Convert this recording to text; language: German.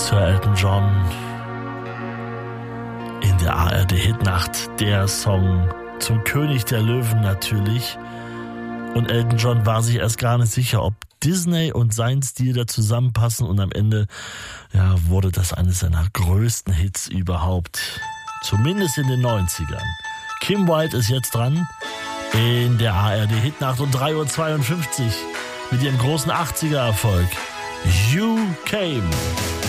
Sir Elton John in der ARD-Hitnacht, der Song zum König der Löwen natürlich. Und Elton John war sich erst gar nicht sicher, ob Disney und sein Stil da zusammenpassen, und am Ende wurde das eines seiner größten Hits überhaupt, zumindest in den 90ern. Kim Wilde ist jetzt dran in der ARD-Hitnacht um 3:52 Uhr mit ihrem großen 80er-Erfolg You Came.